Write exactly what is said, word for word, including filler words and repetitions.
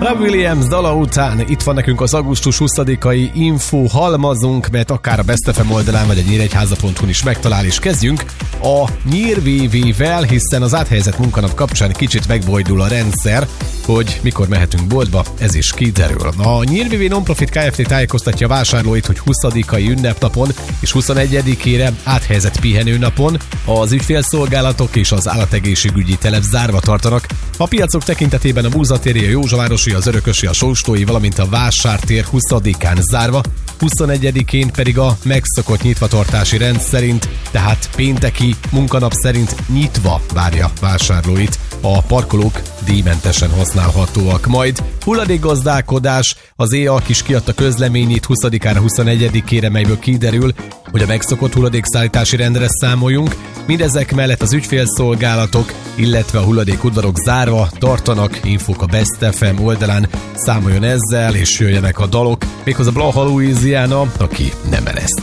Rob Williams dala után itt van nekünk az augusztus huszadikai info halmazunk, mert akár a Best ef em oldalán vagy a nyíregyháza pont hu-n is megtalál, és kezdjünk a nyírvévével, hiszen az áthelyezett munkanap kapcsán kicsit megbojdul a rendszer, hogy mikor mehetünk boltba, ez is kiderül. A Nyírvévé Nonprofit Kft. Tájékoztatja a vásárlóit, hogy huszadikai ünnepnapon és huszonegyedikére áthelyezett pihenőnapon az ügyfélszolgálatok és az állategészségügyi telep zárva tartanak. A piacok tekintetében a Búzatéri, a Józsavárosi, az Örökösi, a Sóstói, valamint a Vásártér huszadikán zárva, huszonegyedikén pedig a megszokott nyitvatartási rend szerint, tehát pénteki munkanap szerint nyitva várja vásárlóit. A parkolók díjmentesen használhatóak majd. Hulladékgazdálkodás, az é á ká is kiadta közleményét huszadikára, huszonegyedikére, melyből kiderül, hogy a megszokott hulladékszállítási rendre számoljunk. Mindezek mellett az ügyfélszolgálatok, illetve a hulladékudvarok zárva tartanak. Infók a Best ef em oldalán, számoljon ezzel, és jöjjenek a dalok, méghozzá Blaha Louisiana, aki nem ereszt.